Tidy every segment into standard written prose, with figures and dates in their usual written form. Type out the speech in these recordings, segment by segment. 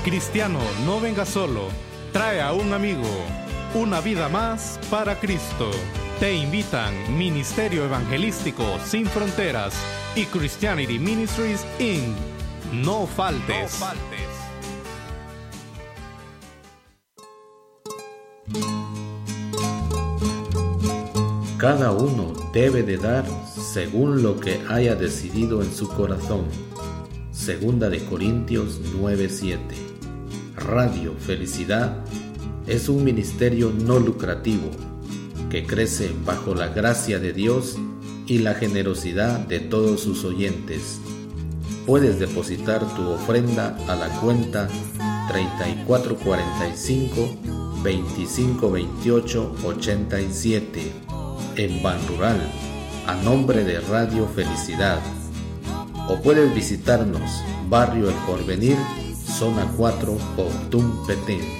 Cristiano, no venga solo, trae a un amigo. Una vida más para Cristo. Te invitan Ministerio Evangelístico Sin Fronteras y Christianity Ministries Inc. No faltes. No faltes. Cada uno debe de dar según lo que haya decidido en su corazón. Segunda de Corintios 9:7. Radio Felicidad es un ministerio no lucrativo que crece bajo la gracia de Dios y la generosidad de todos sus oyentes. Puedes depositar tu ofrenda a la cuenta 3445-2528-87 en Banrural a nombre de Radio Felicidad. O puedes visitarnos, Barrio El Porvenir, Zona 4, Octum, Petén.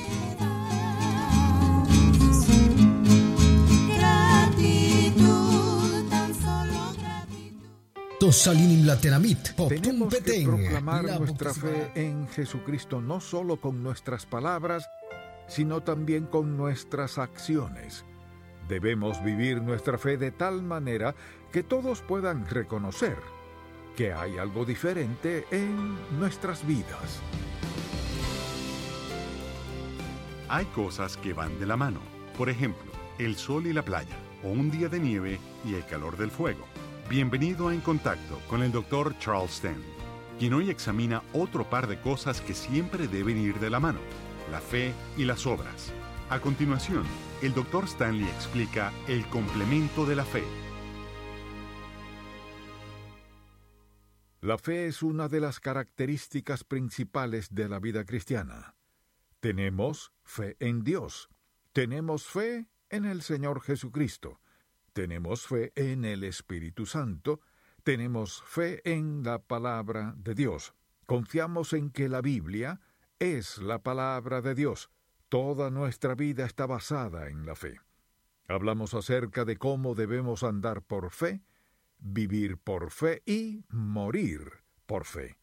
Tenemos que proclamar nuestra fe en Jesucristo no solo con nuestras palabras, sino también con nuestras acciones. Debemos vivir nuestra fe de tal manera que todos puedan reconocer que hay algo diferente en nuestras vidas. Hay cosas que van de la mano. Por ejemplo, el sol y la playa, o un día de nieve y el calor del fuego. Bienvenido a En Contacto con el Dr. Charles Stanley, quien hoy examina otro par de cosas que siempre deben ir de la mano: la fe y las obras. A continuación, el Dr. Stanley explica el complemento de la fe. La fe es una de las características principales de la vida cristiana. Tenemos fe en Dios. Tenemos fe en el Señor Jesucristo. Tenemos fe en el Espíritu Santo. Tenemos fe en la palabra de Dios. Confiamos en que la Biblia es la palabra de Dios. Toda nuestra vida está basada en la fe. Hablamos acerca de cómo debemos andar por fe, vivir por fe y morir por fe.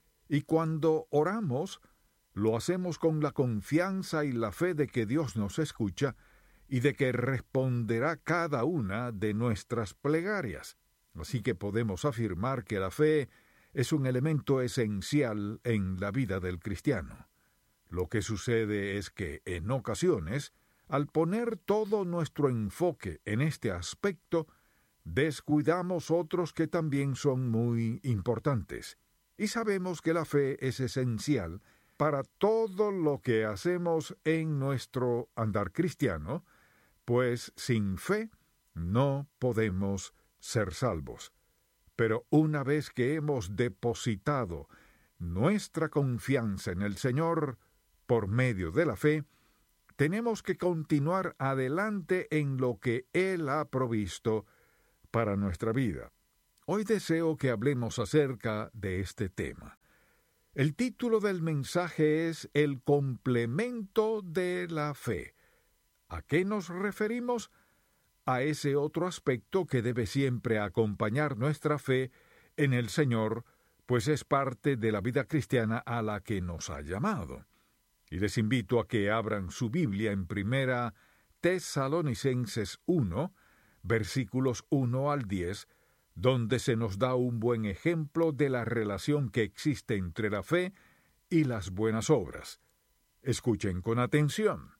Y cuando oramos, lo hacemos con la confianza y la fe de que Dios nos escucha y de que responderá cada una de nuestras plegarias. Así que podemos afirmar que la fe es un elemento esencial en la vida del cristiano. Lo que sucede es que, en ocasiones, al poner todo nuestro enfoque en este aspecto, descuidamos otros que también son muy importantes. Y sabemos que la fe es esencial para todo lo que hacemos en nuestro andar cristiano, pues sin fe no podemos ser salvos. Pero una vez que hemos depositado nuestra confianza en el Señor por medio de la fe, tenemos que continuar adelante en lo que Él ha provisto para nuestra vida. Hoy deseo que hablemos acerca de este tema. El título del mensaje es El complemento de la fe. ¿A qué nos referimos? A ese otro aspecto que debe siempre acompañar nuestra fe en el Señor, pues es parte de la vida cristiana a la que nos ha llamado. Y les invito a que abran su Biblia en 1 Tesalonicenses 1, versículos 1 al 10, donde se nos da un buen ejemplo de la relación que existe entre la fe y las buenas obras. Escuchen con atención.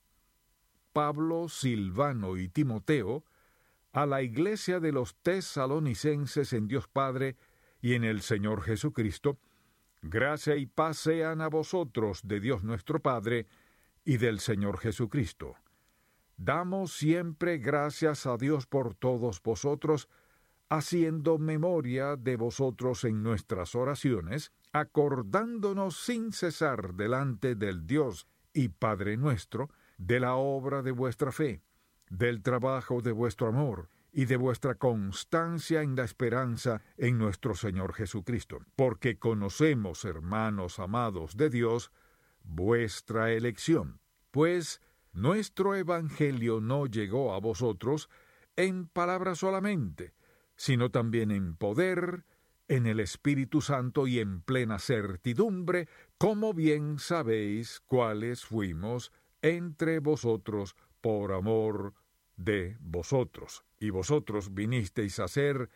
Pablo, Silvano y Timoteo, a la iglesia de los tesalonicenses en Dios Padre y en el Señor Jesucristo, gracia y paz sean a vosotros de Dios nuestro Padre y del Señor Jesucristo. Damos siempre gracias a Dios por todos vosotros, haciendo memoria de vosotros en nuestras oraciones, acordándonos sin cesar delante del Dios y Padre nuestro, de la obra de vuestra fe, del trabajo de vuestro amor y de vuestra constancia en la esperanza en nuestro Señor Jesucristo, porque conocemos, hermanos amados de Dios, vuestra elección, pues nuestro evangelio no llegó a vosotros en palabra solamente, sino también en poder, en el Espíritu Santo y en plena certidumbre, como bien sabéis cuáles fuimos entre vosotros por amor de vosotros. Y vosotros vinisteis a ser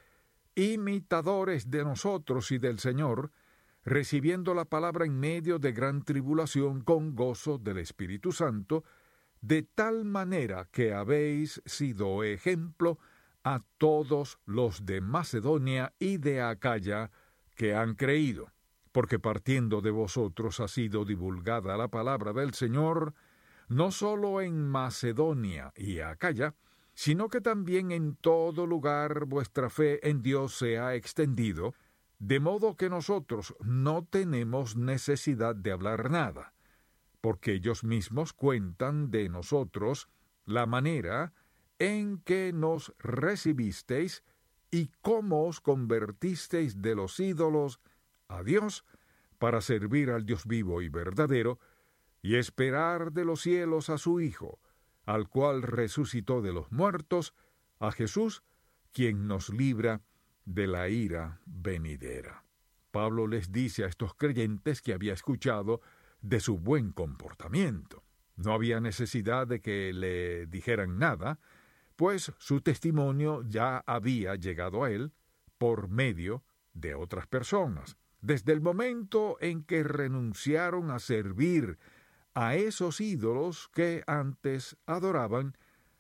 imitadores de nosotros y del Señor, recibiendo la palabra en medio de gran tribulación con gozo del Espíritu Santo, de tal manera que habéis sido ejemplo a todos los de Macedonia y de Acaya que han creído, porque partiendo de vosotros ha sido divulgada la palabra del Señor, no sólo en Macedonia y Acaya, sino que también en todo lugar vuestra fe en Dios se ha extendido, de modo que nosotros no tenemos necesidad de hablar nada, porque ellos mismos cuentan de nosotros la manera en que nos recibisteis y cómo os convertisteis de los ídolos a Dios para servir al Dios vivo y verdadero, y esperar de los cielos a su Hijo, al cual resucitó de los muertos, a Jesús, quien nos libra de la ira venidera. Pablo les dice a estos creyentes que había escuchado de su buen comportamiento. No había necesidad de que le dijeran nada, pues su testimonio ya había llegado a él por medio de otras personas. Desde el momento en que renunciaron a servir a esos ídolos que antes adoraban,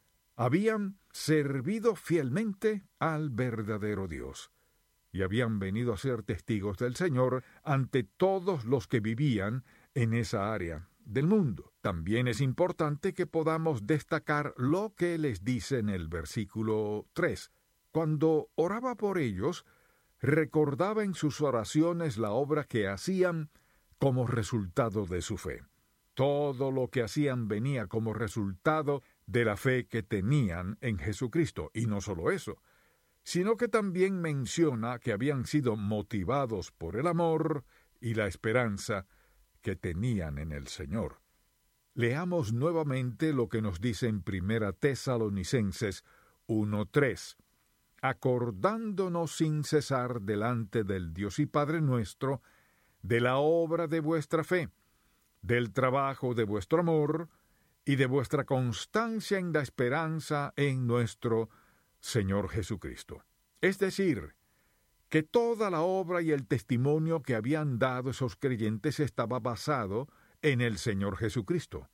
habían servido fielmente al verdadero Dios, y habían venido a ser testigos del Señor ante todos los que vivían en esa área del mundo. También es importante que podamos destacar lo que les dice en el versículo 3. Cuando oraba por ellos, recordaba en sus oraciones la obra que hacían como resultado de su fe. Todo lo que hacían venía como resultado de la fe que tenían en Jesucristo. Y no solo eso, sino que también menciona que habían sido motivados por el amor y la esperanza que tenían en el Señor. Leamos nuevamente lo que nos dice en 1 Tesalonicenses 1:3. Acordándonos sin cesar delante del Dios y Padre nuestro, de la obra de vuestra fe, del trabajo de vuestro amor y de vuestra constancia en la esperanza en nuestro Señor Jesucristo. Es decir, que toda la obra y el testimonio que habían dado esos creyentes estaba basado en el Señor Jesucristo.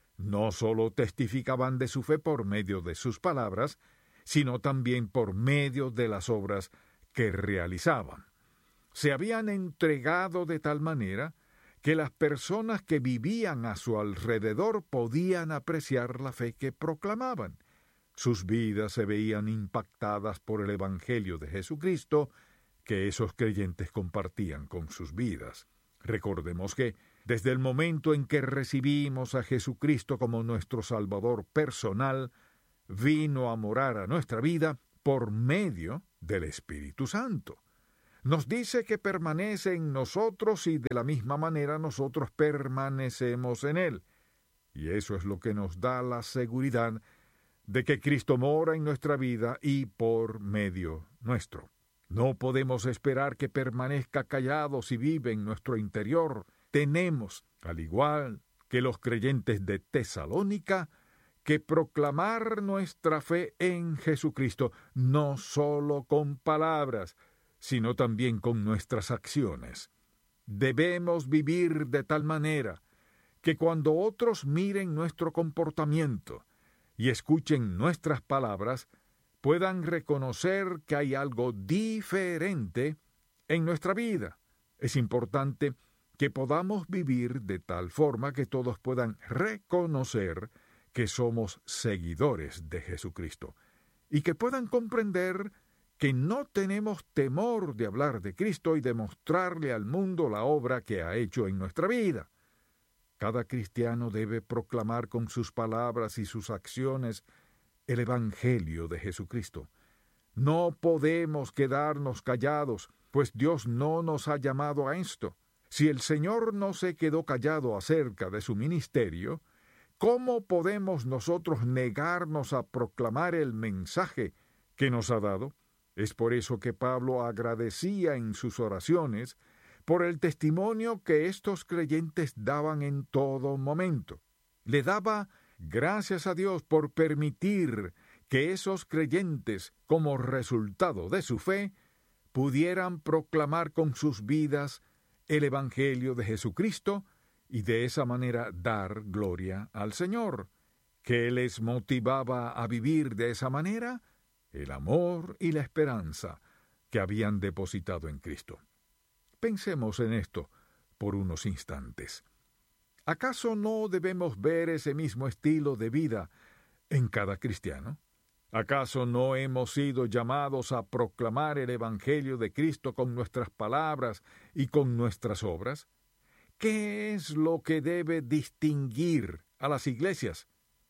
No solo testificaban de su fe por medio de sus palabras, sino también por medio de las obras que realizaban. Se habían entregado de tal manera que las personas que vivían a su alrededor podían apreciar la fe que proclamaban. Sus vidas se veían impactadas por el Evangelio de Jesucristo que esos creyentes compartían con sus vidas. Recordemos que, desde el momento en que recibimos a Jesucristo como nuestro Salvador personal, vino a morar a nuestra vida por medio del Espíritu Santo. Nos dice que permanece en nosotros y de la misma manera nosotros permanecemos en Él. Y eso es lo que nos da la seguridad de que Cristo mora en nuestra vida y por medio nuestro. No podemos esperar que permanezca callado si vive en nuestro interior. Tenemos, al igual que los creyentes de Tesalónica, que proclamar nuestra fe en Jesucristo, no solo con palabras, sino también con nuestras acciones. Debemos vivir de tal manera que cuando otros miren nuestro comportamiento y escuchen nuestras palabras, puedan reconocer que hay algo diferente en nuestra vida. Es importante que podamos vivir de tal forma que todos puedan reconocer que somos seguidores de Jesucristo y que puedan comprender que no tenemos temor de hablar de Cristo y de mostrarle al mundo la obra que ha hecho en nuestra vida. Cada cristiano debe proclamar con sus palabras y sus acciones el Evangelio de Jesucristo. No podemos quedarnos callados, pues Dios no nos ha llamado a esto. Si el Señor no se quedó callado acerca de su ministerio, ¿cómo podemos nosotros negarnos a proclamar el mensaje que nos ha dado? Es por eso que Pablo agradecía en sus oraciones por el testimonio que estos creyentes daban en todo momento. Le daba gracias a Dios por permitir que esos creyentes, como resultado de su fe, pudieran proclamar con sus vidas el Evangelio de Jesucristo y de esa manera dar gloria al Señor. ¿Qué les motivaba a vivir de esa manera? El amor y la esperanza que habían depositado en Cristo. Pensemos en esto por unos instantes. ¿Acaso no debemos ver ese mismo estilo de vida en cada cristiano? ¿Acaso no hemos sido llamados a proclamar el Evangelio de Cristo con nuestras palabras y con nuestras obras? ¿Qué es lo que debe distinguir a las iglesias?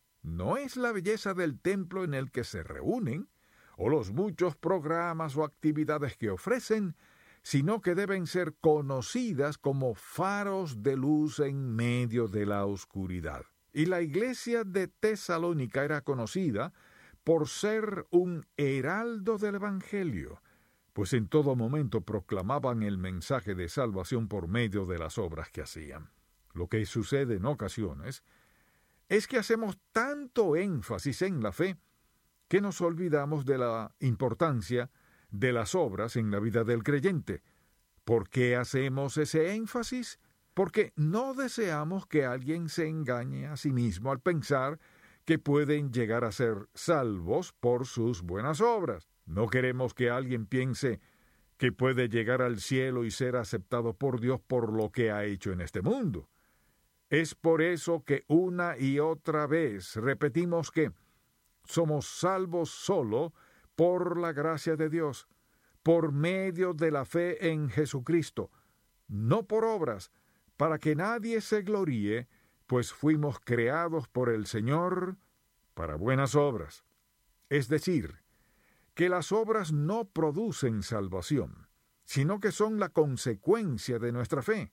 No es la belleza del templo en el que se reúnen, o los muchos programas o actividades que ofrecen, sino que deben ser conocidas como faros de luz en medio de la oscuridad. Y la iglesia de Tesalónica era conocida por ser un heraldo del Evangelio, pues en todo momento proclamaban el mensaje de salvación por medio de las obras que hacían. Lo que sucede en ocasiones es que hacemos tanto énfasis en la fe que nos olvidamos de la importancia de las obras en la vida del creyente. ¿Por qué hacemos ese énfasis? Porque no deseamos que alguien se engañe a sí mismo al pensar que pueden llegar a ser salvos por sus buenas obras. No queremos que alguien piense que puede llegar al cielo y ser aceptado por Dios por lo que ha hecho en este mundo. Es por eso que una y otra vez repetimos que somos salvos solo por la gracia de Dios, por medio de la fe en Jesucristo, no por obras, para que nadie se gloríe, pues fuimos creados por el Señor para buenas obras. Es decir, que las obras no producen salvación, sino que son la consecuencia de nuestra fe.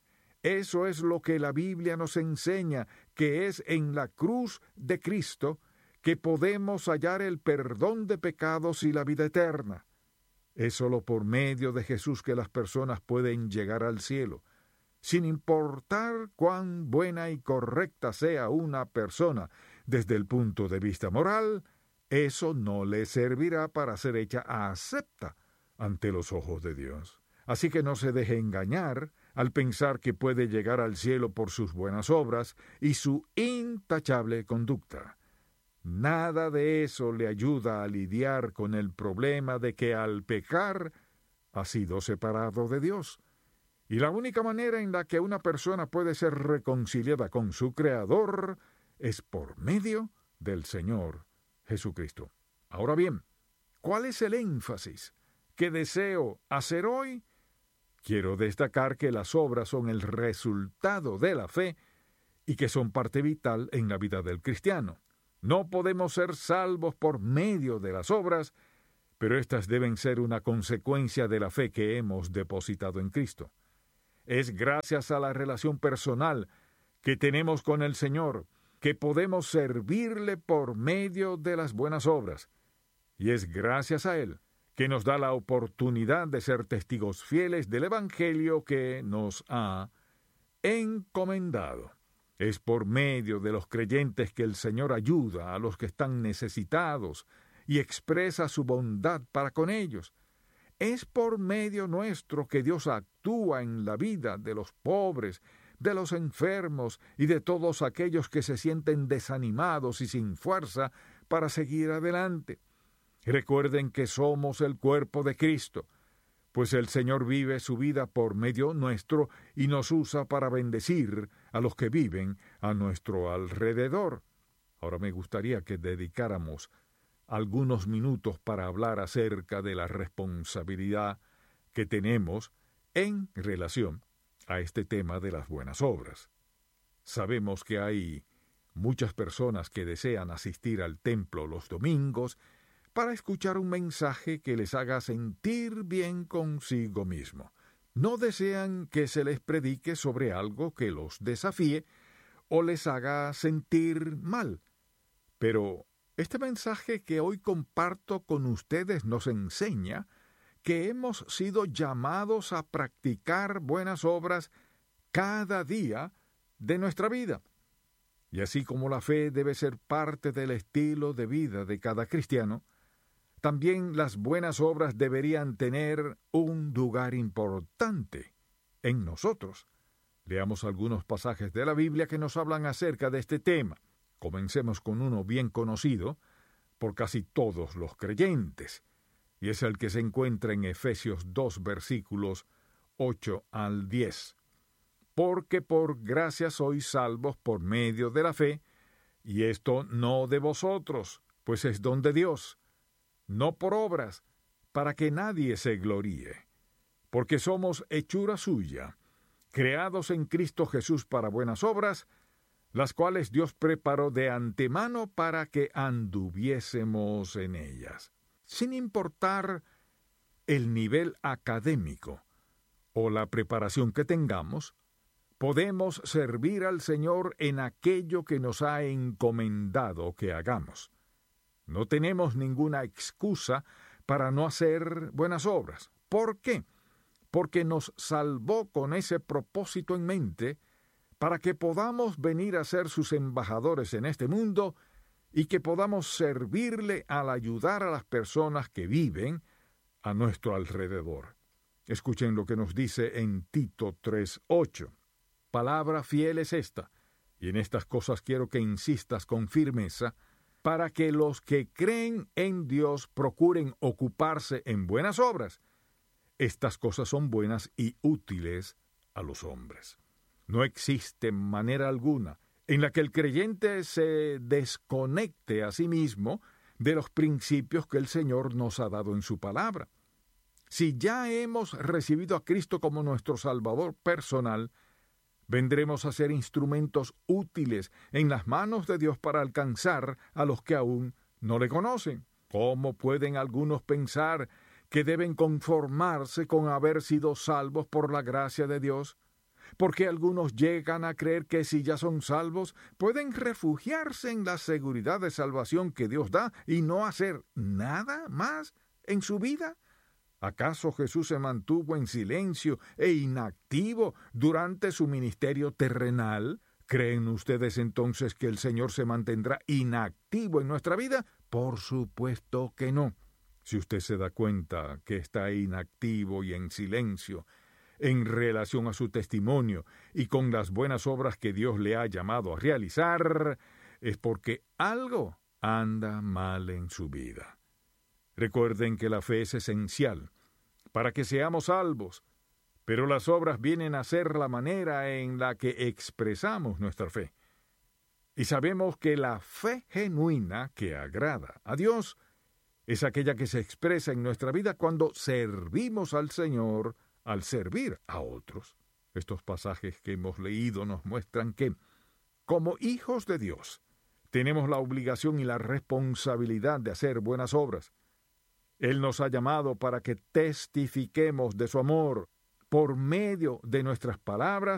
Eso es lo que la Biblia nos enseña, que es en la cruz de Cristo que podemos hallar el perdón de pecados y la vida eterna. Es solo por medio de Jesús que las personas pueden llegar al cielo. Sin importar cuán buena y correcta sea una persona desde el punto de vista moral, eso no le servirá para ser hecha acepta ante los ojos de Dios. Así que no se deje engañar al pensar que puede llegar al cielo por sus buenas obras y su intachable conducta. Nada de eso le ayuda a lidiar con el problema de que al pecar ha sido separado de Dios. Y la única manera en la que una persona puede ser reconciliada con su Creador es por medio del Señor Jesucristo. Ahora bien, ¿cuál es el énfasis que deseo hacer hoy? Quiero destacar que las obras son el resultado de la fe y que son parte vital en la vida del cristiano. No podemos ser salvos por medio de las obras, pero éstas deben ser una consecuencia de la fe que hemos depositado en Cristo. Es gracias a la relación personal que tenemos con el Señor que podemos servirle por medio de las buenas obras. Y es gracias a Él que nos da la oportunidad de ser testigos fieles del Evangelio que nos ha encomendado. Es por medio de los creyentes que el Señor ayuda a los que están necesitados y expresa su bondad para con ellos. Es por medio nuestro que Dios actúa en la vida de los pobres, de los enfermos y de todos aquellos que se sienten desanimados y sin fuerza para seguir adelante. Recuerden que somos el cuerpo de Cristo, pues el Señor vive su vida por medio nuestro y nos usa para bendecir a los que viven a nuestro alrededor. Ahora me gustaría que dedicáramos algunos minutos para hablar acerca de la responsabilidad que tenemos en relación a este tema de las buenas obras. Sabemos que hay muchas personas que desean asistir al templo los domingos para escuchar un mensaje que les haga sentir bien consigo mismo. No desean que se les predique sobre algo que los desafíe o les haga sentir mal. Pero Este mensaje que hoy comparto con ustedes nos enseña que hemos sido llamados a practicar buenas obras cada día de nuestra vida. Y así como la fe debe ser parte del estilo de vida de cada cristiano, también las buenas obras deberían tener un lugar importante en nosotros. Leamos algunos pasajes de la Biblia que nos hablan acerca de este tema. Comencemos con uno bien conocido por casi todos los creyentes, y es el que se encuentra en Efesios 2, versículos 8 al 10. Porque por gracia sois salvos por medio de la fe, y esto no de vosotros, pues es don de Dios, no por obras, para que nadie se gloríe. Porque somos hechura suya, creados en Cristo Jesús para buenas obras, las cuales Dios preparó de antemano para que anduviésemos en ellas. Sin importar el nivel académico o la preparación que tengamos, podemos servir al Señor en aquello que nos ha encomendado que hagamos. No tenemos ninguna excusa para no hacer buenas obras. ¿Por qué? Porque nos salvó con ese propósito en mente, para que podamos venir a ser sus embajadores en este mundo y que podamos servirle al ayudar a las personas que viven a nuestro alrededor. Escuchen lo que nos dice en Tito 3:8. Palabra fiel es esta, y en estas cosas quiero que insistas con firmeza, para que los que creen en Dios procuren ocuparse en buenas obras. Estas cosas son buenas y útiles a los hombres. No existe manera alguna en la que el creyente se desconecte a sí mismo de los principios que el Señor nos ha dado en su palabra. Si ya hemos recibido a Cristo como nuestro Salvador personal, vendremos a ser instrumentos útiles en las manos de Dios para alcanzar a los que aún no le conocen. ¿Cómo pueden algunos pensar que deben conformarse con haber sido salvos por la gracia de Dios? Porque algunos llegan a creer que si ya son salvos, pueden refugiarse en la seguridad de salvación que Dios da y no hacer nada más en su vida. ¿Acaso Jesús se mantuvo en silencio e inactivo durante su ministerio terrenal? ¿Creen ustedes entonces que el Señor se mantendrá inactivo en nuestra vida? Por supuesto que no. Si usted se da cuenta que está inactivo y en silencio en relación a su testimonio y con las buenas obras que Dios le ha llamado a realizar, es porque algo anda mal en su vida. Recuerden que la fe es esencial para que seamos salvos, pero las obras vienen a ser la manera en la que expresamos nuestra fe. Y sabemos que la fe genuina que agrada a Dios es aquella que se expresa en nuestra vida cuando servimos al Señor al servir a otros. Estos pasajes que hemos leído nos muestran que, como hijos de Dios, tenemos la obligación y la responsabilidad de hacer buenas obras. Él nos ha llamado para que testifiquemos de su amor por medio de nuestras palabras